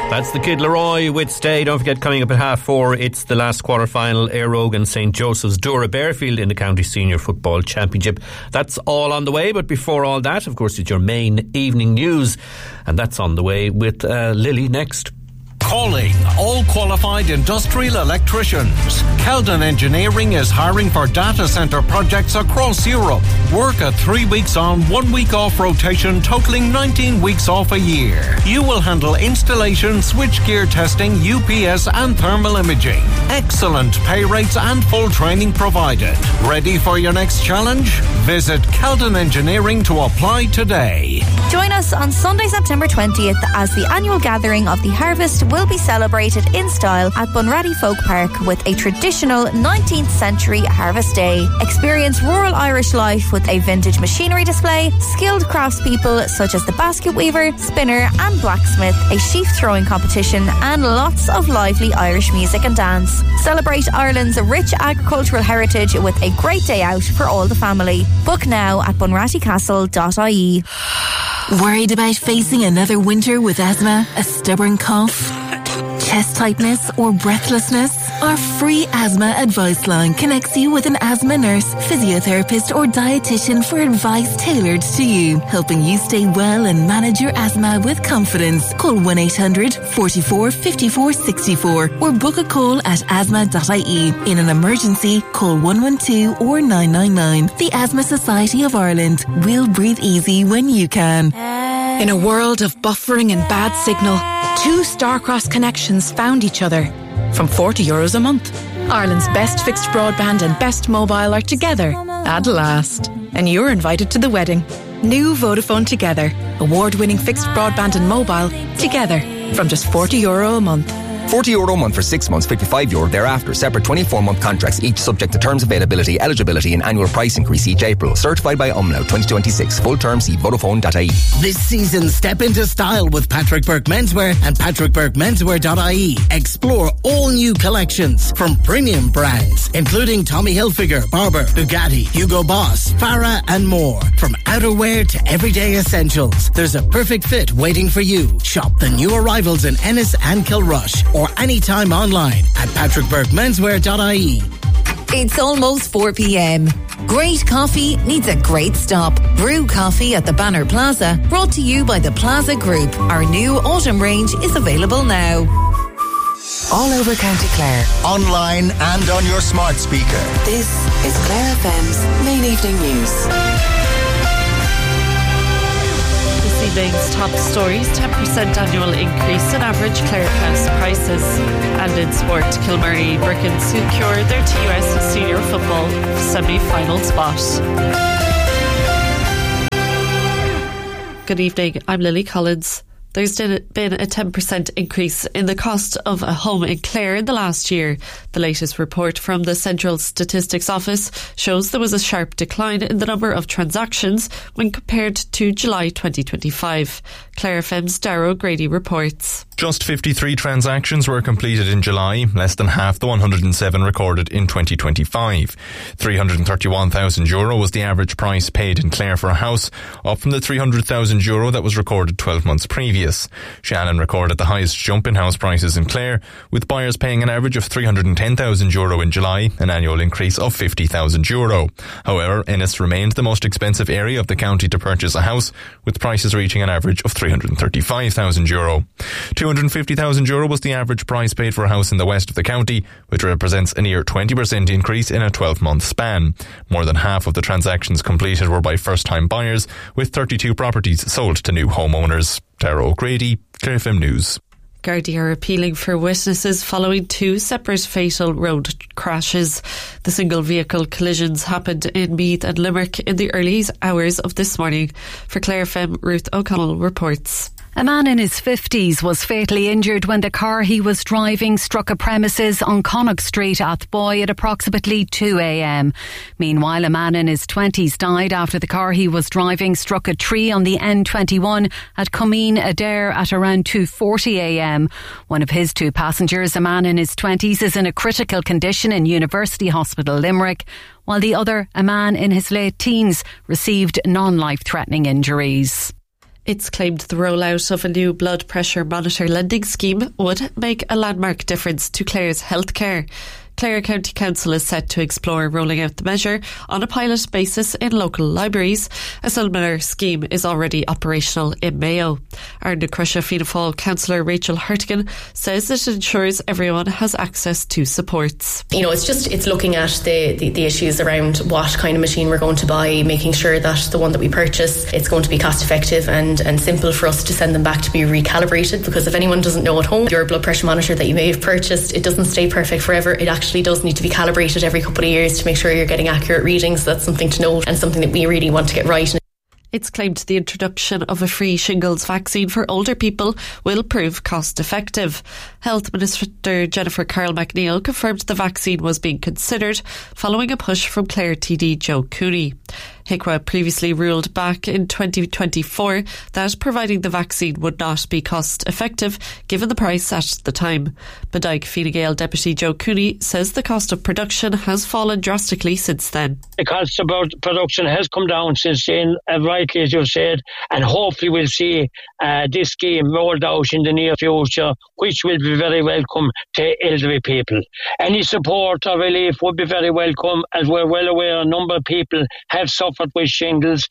That's the Kid Leroy with Stay. Don't forget, coming up at 4:30, it's the last quarter-final, Éire Óg and St. Joseph's Dura Bearfield in the County Senior Football Championship. That's all on the way, but before all that, of course, it's your main evening news, and that's on the way with Lily next. Calling all qualified industrial electricians. Keldon Engineering is hiring for data centre projects across Europe. Work a 3 weeks on, 1 week off rotation, totalling 19 weeks off a year. You will handle installation, switchgear testing, UPS and thermal imaging. Excellent pay rates and full training provided. Ready for your next challenge? Visit Keldon Engineering to apply today. Join us on Sunday, September 20th as the annual gathering of the Harvest will be celebrated in style at Bunratty Folk Park with a traditional 19th century Harvest Day. Experience rural Irish life with a vintage machinery display, skilled craftspeople such as the basket weaver, spinner and blacksmith, a sheaf throwing competition and lots of lively Irish music and dance. Celebrate Ireland's rich agricultural heritage with a great day out for all the family. Book now at bunrattycastle.ie. Worried about facing another winter with asthma, a stubborn cough, chest tightness or breathlessness? Our free asthma advice line connects you with an asthma nurse, physiotherapist or dietitian for advice tailored to you, helping you stay well and manage your asthma with confidence. Call 1-800 44 54 64 or book a call at asthma.ie. In an emergency, call 112 or 999. The Asthma Society of Ireland. We'll breathe easy when you can. In a world of buffering and bad signal, two Starcross connections found each other. From €40 a month. Ireland's best fixed broadband and best mobile are together at last. And you're invited to the wedding. New Vodafone Together. Award-winning fixed broadband and mobile together from just €40 a month. €40 a month for 6 months, €55 thereafter. Separate 24-month contracts, each subject to terms, availability, eligibility and annual price increase each April. Certified by Umlaut 2026. Full term, see Vodafone.ie. This season, step into style with Patrick Burke Menswear and patrickburkemenswear.ie. Explore all new collections from premium brands, including Tommy Hilfiger, Barber, Bugatti, Hugo Boss, Farah and more. From outerwear to everyday essentials, there's a perfect fit waiting for you. Shop the new arrivals in Ennis and Kilrush or anytime online at patrickburkemenswear.ie. It's almost 4 p.m. Great coffee needs a great stop. Brew coffee at the Banner Plaza, brought to you by the Plaza Group. Our new autumn range is available now. All over County Clare, online and on your smart speaker. This is Clare FM's main evening news. This evening's top stories: 10% annual increase in average Clare house prices. And in sport, Kilmurray Brecon secured their TUS senior football semi-final spot. Good evening, I'm Lily Collins. There's been a 10% increase in the cost of a home in Clare in the last year. The latest report from the Central Statistics Office shows there was a sharp decline in the number of transactions when compared to July 2025. Clare FM's Darrow Grady reports. Just 53 transactions were completed in July, less than half the 107 recorded in 2025. €331,000 was the average price paid in Clare for a house, up from the €300,000 that was recorded 12 months previous. Shannon recorded the highest jump in house prices in Clare, with buyers paying an average of €310,000 in July, an annual increase of €50,000. However, Ennis remained the most expensive area of the county to purchase a house, with prices reaching an average of €335,000. €250,000 was the average price paid for a house in the west of the county, which represents a near 20% increase in a 12-month span. More than half of the transactions completed were by first-time buyers, with 32 properties sold to new homeowners. Tara O'Grady, Clare FM News. Gardaí are appealing for witnesses following two separate fatal road crashes. The single vehicle collisions happened in Meath and Limerick in the early hours of this morning. For Clare FM, Ruth O'Connell reports. A man in his 50s was fatally injured when the car he was driving struck a premises on Connacht Street, Athboy, at approximately 2 a.m. Meanwhile, a man in his 20s died after the car he was driving struck a tree on the N21 at Comeen Adair at around 2:40 a.m. One of his two passengers, a man in his 20s, is in a critical condition in University Hospital Limerick, while the other, a man in his late teens, received non-life-threatening injuries. It's claimed the rollout of a new blood pressure monitor lending scheme would make a landmark difference to Clare's healthcare. Clare County Council is set to explore rolling out the measure on a pilot basis in local libraries. A similar scheme is already operational in Mayo. Arna Crusha Fianna Fáil councillor Rachel Hartigan says it ensures everyone has access to supports. You know, it's looking at the issues around what kind of machine we're going to buy, making sure that the one that we purchase, it's going to be cost effective and simple for us to send them back to be recalibrated, because if anyone doesn't know at home, your blood pressure monitor that you may have purchased, it doesn't stay perfect forever. It actually does need to be calibrated every couple of years to make sure you're getting accurate readings. So that's something to note and something that we really want to get right. It's claimed the introduction of a free shingles vaccine for older people will prove cost effective. Health Minister Jennifer Carroll McNeil confirmed the vaccine was being considered following a push from Clare TD Joe Cooney. HICWA previously ruled back in 2024 that providing the vaccine would not be cost effective given the price at the time. Bodyke Fine Gael Deputy Joe Cooney says the cost of production has fallen drastically since then. The cost of production has come down since then, rightly as you've said, and hopefully we'll see this scheme rolled out in the near future, which will be very welcome to elderly people. Any support or relief would be very welcome, as we're well aware a number of people have suffered with shingles.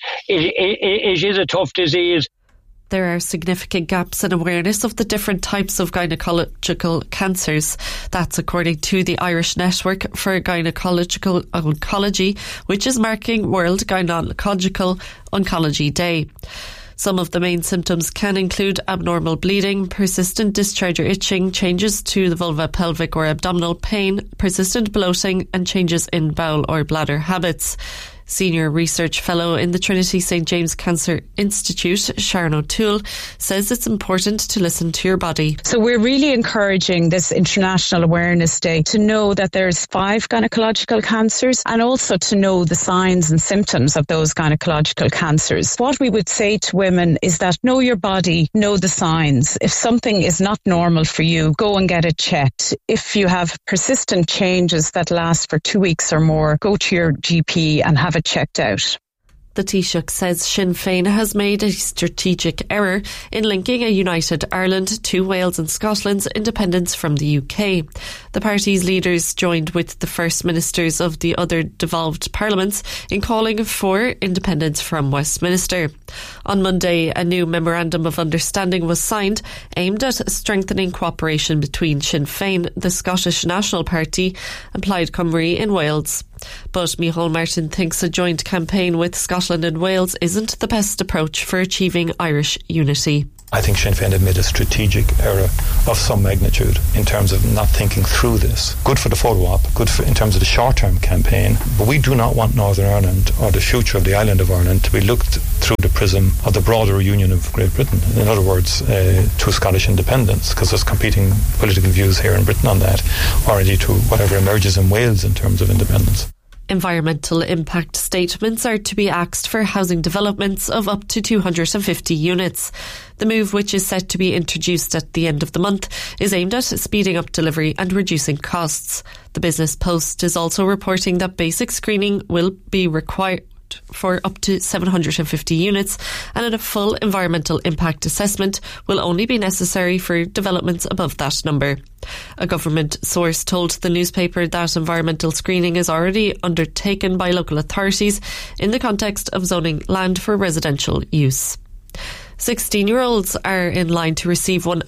It is a tough disease. There are significant gaps in awareness of the different types of gynecological cancers. That's according to the Irish Network for Gynecological Oncology, which is marking World Gynecological Oncology Day. Some of the main symptoms can include abnormal bleeding, persistent discharge or itching, changes to the vulva, pelvic or abdominal pain, persistent bloating and changes in bowel or bladder habits. Senior Research Fellow in the Trinity St James Cancer Institute, Sharon O'Toole, says it's important to listen to your body. So we're really encouraging this International Awareness Day to know that there's 5 gynecological cancers and also to know the signs and symptoms of those gynecological cancers. What we would say to women is that know your body, know the signs. If something is not normal for you, go and get it checked. If you have persistent changes that last for 2 weeks or more, go to your GP and have it checked out. The Taoiseach says Sinn Féin has made a strategic error in linking a united Ireland to Wales and Scotland's independence from the UK. The party's leaders joined with the First Ministers of the other devolved parliaments in calling for independence from Westminster. On Monday, a new Memorandum of Understanding was signed aimed at strengthening cooperation between Sinn Féin, the Scottish National Party, and Plaid Cymru in Wales. But Micheál Martin thinks a joint campaign with Scotland and Wales isn't the best approach for achieving Irish unity. I think Sinn Féin have made a strategic error of some magnitude in terms of not thinking through this. Good for the photo op, good for in terms of the short-term campaign, but we do not want Northern Ireland or the future of the island of Ireland to be looked through the prism of the broader union of Great Britain. In other words, to Scottish independence, because there's competing political views here in Britain on that, or indeed to whatever emerges in Wales in terms of independence. Environmental impact statements are to be axed for housing developments of up to 250 units. The move, which is set to be introduced at the end of the month, is aimed at speeding up delivery and reducing costs. The Business Post is also reporting that basic screening will be required for up to 750 units, and a full environmental impact assessment will only be necessary for developments above that number. A government source told the newspaper that environmental screening is already undertaken by local authorities in the context of zoning land for residential use. 16-year-olds are in line to receive a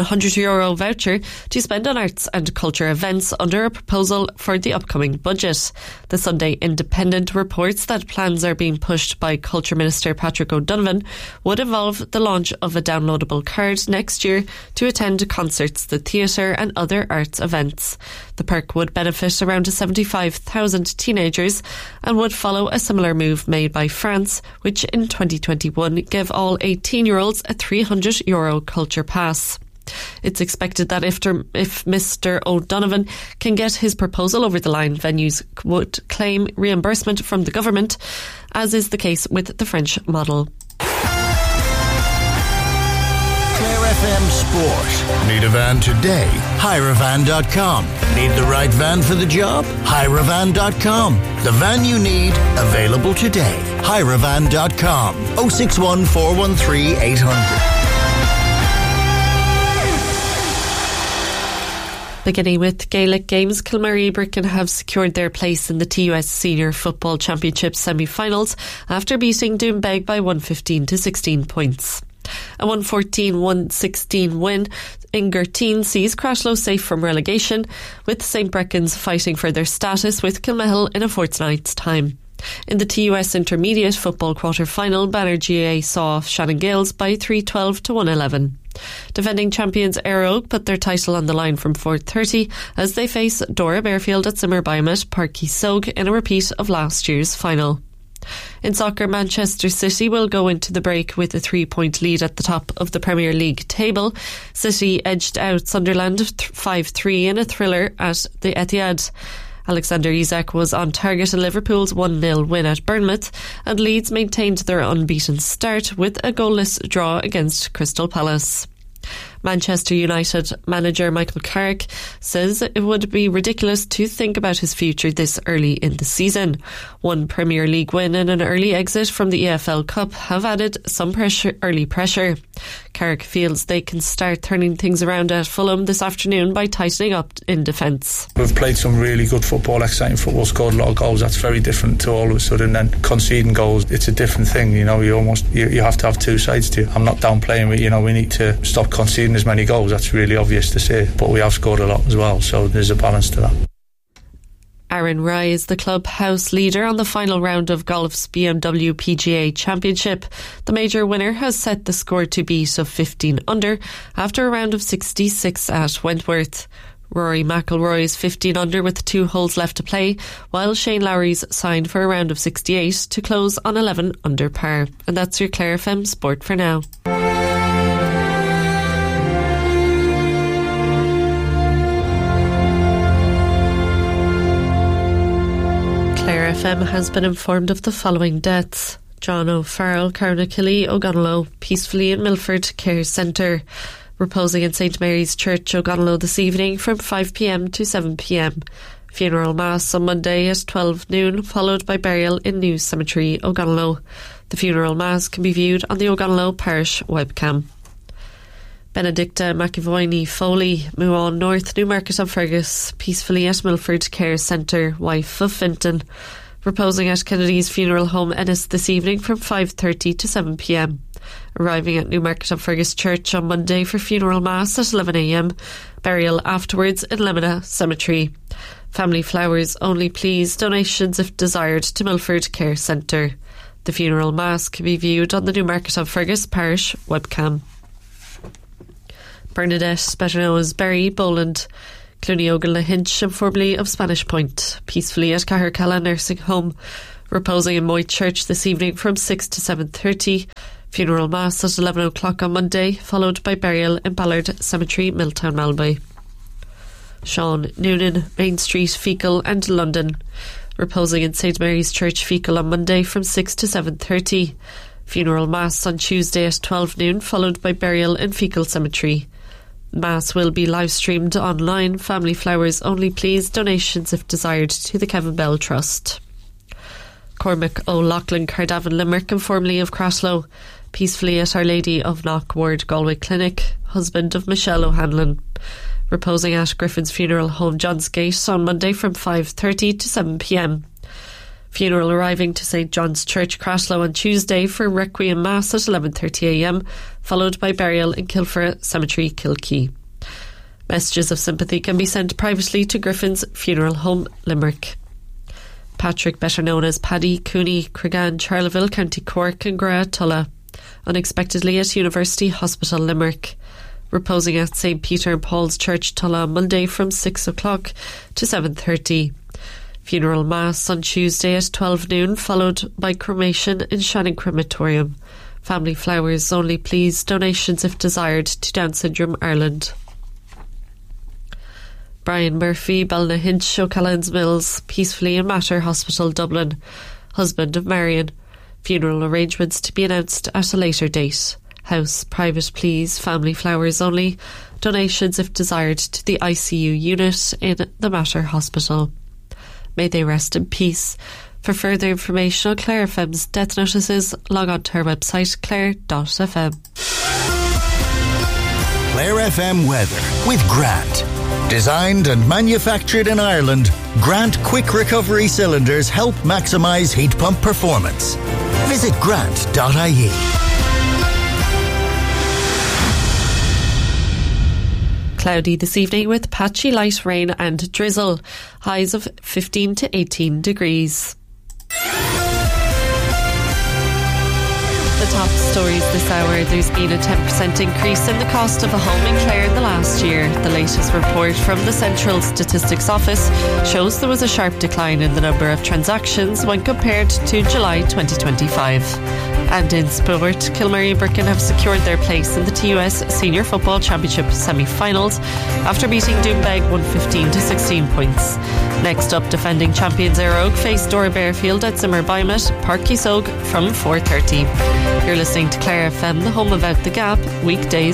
€100 voucher to spend on arts and culture events under a proposal for the upcoming budget. The Sunday Independent reports that plans are being pushed by Culture Minister Patrick O'Donovan would involve the launch of a downloadable card next year to attend concerts, the theatre and other arts events. The perk would benefit around 75,000 teenagers and would follow a similar move made by France, which in 2021 gave all 18-year-olds a €300 culture pass. It's expected that if Mr. O'Donovan can get his proposal over the line, venues would claim reimbursement from the government, as is the case with the French model. Clare FM Sport. Need a van today? HireAvan.com. Need the right van for the job? HireAvan.com. The van you need, available today. Hiravan.com 061 413 800. Beginning with Gaelic games, Kilmary Bricken have secured their place in the TUS Senior Football Championship semi-finals after beating Doombeg by 115 to 16 points. A 114-116 win in Gerteen sees Crashlow safe from relegation, with St Brecons fighting for their status with Kilmehel in a fortnight's time. In the TUS Intermediate Football quarter-final, Banner GA saw off Shannon Gales by 3-12 to 1-11. Defending champions Éire Óg put their title on the line from 4:30 as they face Dora Bearfield at Zimmer Biomet Parky Sog in a repeat of last year's final. In soccer, Manchester City will go into the break with a 3-point lead at the top of the Premier League table. City edged out Sunderland 5-3 in a thriller at the Etihad. Alexander Isak was on target in Liverpool's 1-0 win at Bournemouth, and Leeds maintained their unbeaten start with a goalless draw against Crystal Palace. Manchester United manager Michael Carrick says it would be ridiculous to think about his future this early in the season. One Premier League win and an early exit from the EFL Cup have added some early pressure. Carrick feels they can start turning things around at Fulham this afternoon by tightening up in defence. We've played some really good football, exciting football, scored a lot of goals. That's very different to all of a sudden then conceding goals. It's a different thing, you know. You have to have two sides to you. I'm not downplaying it, you know. We need to stop conceding as many goals. That's really obvious to say, but we have scored a lot as well, so there's a balance to that. Aaron Rye is the club house leader on the final round of golf's BMW PGA Championship. The major winner has set the score to beat of 15 under after a round of 66 at Wentworth. Rory McIlroy's 15 under with 2 holes left to play, while Shane Lowry's signed for a round of 68 to close on 11 under par. And that's your Clare FM Sport for now. Clare FM has been informed of the following deaths. John O'Farrell, Carnacilly, O'Gonallow, peacefully in Milford Care Centre. Reposing in St Mary's Church, O'Gonallow this evening from 5pm to 7pm. Funeral Mass on Monday at 12 noon, followed by burial in New Cemetery, O'Gonallow. The funeral Mass can be viewed on the O'Gonallow Parish webcam. Benedicta McEvoyne Foley, Muon North, Newmarket on Fergus, peacefully at Milford Care Centre, wife of Finton. Reposing at Kennedy's Funeral Home Ennis this evening from 5:30 to 7pm. Arriving at Newmarket on Fergus Church on Monday for funeral mass at 11am. Burial afterwards in Lemina Cemetery. Family flowers only please, donations if desired to Milford Care Centre. The funeral mass can be viewed on the Newmarket on Fergus Parish webcam. Bernadette, better known as Berry Boland, Clooney Ogan Lahinch, and formerly of Spanish Point, peacefully at Cahercalla Nursing Home. Reposing in Moyt Church this evening from 6 to 7:30. Funeral Mass at 11 o'clock on Monday, followed by burial in Ballard Cemetery, Milltown Malbay. Sean Noonan, Main Street, Fecal and London. Reposing in St Mary's Church, Fecal on Monday from 6 to 7:30. Funeral Mass on Tuesday at 12 noon, followed by burial in Fecal Cemetery. Mass will be live streamed online. Family flowers only please, donations if desired to the Kevin Bell Trust. Cormac O'Loughlin, Cardavan Limerick, and formerly of Crashlow, peacefully at Our Lady of Knock Ward Galway Clinic, husband of Michelle O'Hanlon. Reposing at Griffin's Funeral Home Johnsgate on Monday from 5:30 to 7pm. Funeral arriving to St John's Church, Crashlow on Tuesday for Requiem Mass at 11:30am, followed by burial in Kilfra Cemetery, Kilkee. Messages of sympathy can be sent privately to Griffin's Funeral Home, Limerick. Patrick, better known as Paddy Cooney, Creggan, Charleville, County Cork and Gra Tulla, unexpectedly at University Hospital, Limerick. Reposing at St Peter and Paul's Church, Tulla on Monday from 6 o'clock to 7:30. Funeral Mass on Tuesday at 12 noon, followed by cremation in Shannon Crematorium. Family flowers only please, donations if desired to Down Syndrome Ireland. Brian Murphy, Balnahinch, O'Callaghan's Mills, peacefully in Mater Hospital, Dublin, husband of Marion. Funeral arrangements to be announced at a later date. House private please, family flowers only, donations if desired to the ICU unit in the Mater Hospital. May they rest in peace. For further information on Clare FM's death notices, log on to our website clare.fm. Clare FM weather with Grant. Designed and manufactured in Ireland, Grant Quick Recovery Cylinders help maximise heat pump performance. Visit grant.ie. Cloudy this evening with patchy light rain and drizzle. Highs of 15 to 18 degrees. The top stories this hour. There's been a 10% increase in the cost of a home in Clare in the last year. The latest report from the Central Statistics Office shows there was a sharp decline in the number of transactions when compared to July 2025. And in sport, Kilmary and Brecon have secured their place in the TUS Senior Football Championship semi-finals after beating Doonbeg 115 to 16 points. Next up, defending champions Éire Óg face Dora Bearfield at Zimmer Bymet, Park Kisog from 4:30. You're listening to Clare FM, the home of Out the Gap, weekdays